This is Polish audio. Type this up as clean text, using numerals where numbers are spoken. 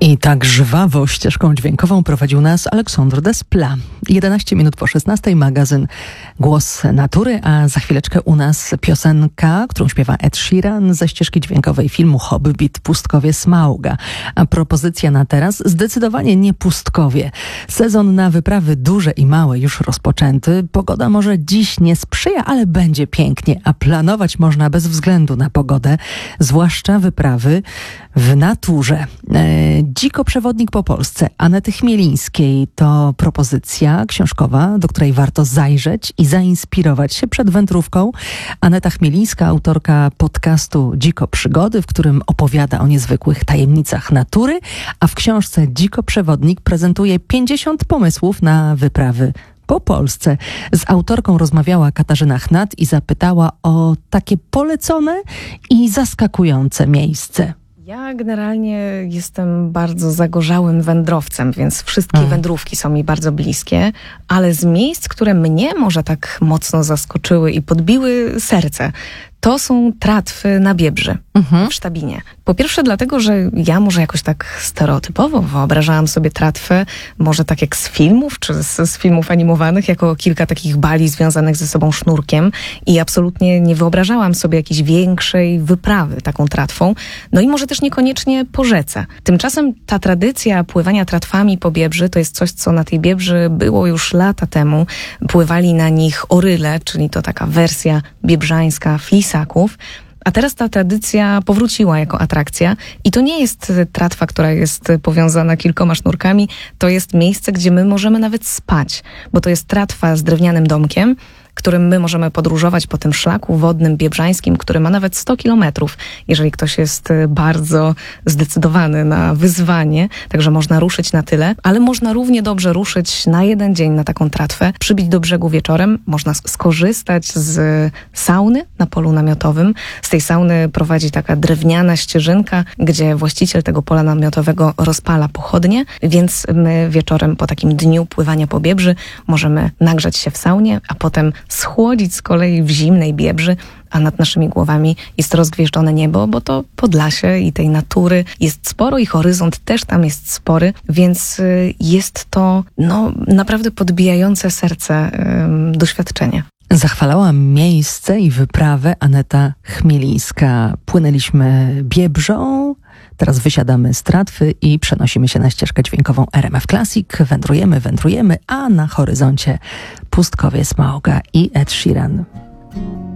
I tak żwawo ścieżką dźwiękową prowadził nas Alexandre Desplat. 11 minut po 16 magazyn Głos Natury, a za chwileczkę u nas piosenka, którą śpiewa Ed Sheeran ze ścieżki dźwiękowej filmu Hobbit Pustkowie Smauga. A propozycja na teraz zdecydowanie nie pustkowie. Sezon na wyprawy duże i małe już rozpoczęty. Pogoda może dziś nie sprzyja, ale będzie pięknie, a planować można bez względu na pogodę, zwłaszcza wyprawy w naturze. Dziko przewodnik po Polsce Anety Chmielińskiej to propozycja książkowa, do której warto zajrzeć i zainspirować się przed wędrówką. Aneta Chmielińska, autorka podcastu Dziko Przygody, w którym opowiada o niezwykłych tajemnicach natury, a w książce Dziko przewodnik prezentuje 50 pomysłów na wyprawy po Polsce. Z autorką rozmawiała Katarzyna Chnat i zapytała o takie polecone i zaskakujące miejsce. Ja generalnie jestem bardzo zagorzałym wędrowcem, więc wszystkie wędrówki są mi bardzo bliskie, ale z miejsc, które mnie może tak mocno zaskoczyły i podbiły serce, to są tratwy na Biebrzy w Sztabinie. Po pierwsze dlatego, że ja może jakoś tak stereotypowo wyobrażałam sobie tratwę, może tak jak z filmów, czy z filmów animowanych, jako kilka takich bali związanych ze sobą sznurkiem i absolutnie nie wyobrażałam sobie jakiejś większej wyprawy taką tratwą. No i może też niekoniecznie po rzece. Tymczasem ta tradycja pływania tratwami po Biebrzy to jest coś, co na tej Biebrzy było już lata temu. Pływali na nich oryle, czyli to taka wersja biebrzańska flisaków. A teraz ta tradycja powróciła jako atrakcja i to nie jest tratwa, która jest powiązana kilkoma sznurkami, to jest miejsce, gdzie my możemy nawet spać, bo to jest tratwa z drewnianym domkiem, którym my możemy podróżować po tym szlaku wodnym biebrzańskim, który ma nawet 100 kilometrów, jeżeli ktoś jest bardzo zdecydowany na wyzwanie, także można ruszyć na tyle, ale można równie dobrze ruszyć na jeden dzień na taką tratwę, przybić do brzegu wieczorem, można skorzystać z sauny na polu namiotowym. Z tej sauny prowadzi taka drewniana ścieżynka, gdzie właściciel tego pola namiotowego rozpala pochodnie, więc my wieczorem po takim dniu pływania po Biebrzy możemy nagrzać się w saunie, a potem schłodzić z kolei w zimnej Biebrzy, a nad naszymi głowami jest rozgwieżdżone niebo, bo to Podlasie i tej natury jest sporo i horyzont też tam jest spory, więc jest to naprawdę podbijające serce doświadczenie. Zachwalała miejsce i wyprawę Aneta Chmielińska. Płynęliśmy Biebrzą, teraz wysiadamy z tratwy i przenosimy się na ścieżkę dźwiękową RMF Classic. Wędrujemy, a na horyzoncie Pustkowie Smauga i Ed Sheeran.